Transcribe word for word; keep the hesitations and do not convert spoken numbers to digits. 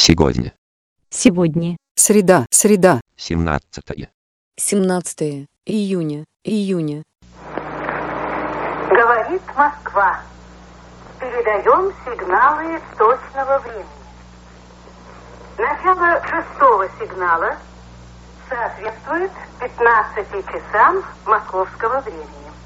Сегодня. Сегодня. Среда, среда. семнадцатое. семнадцатое июня, июня. Говорит Москва. Передаем сигналы точного времени. Начало шестого сигнала соответствует пятнадцати часам московского времени.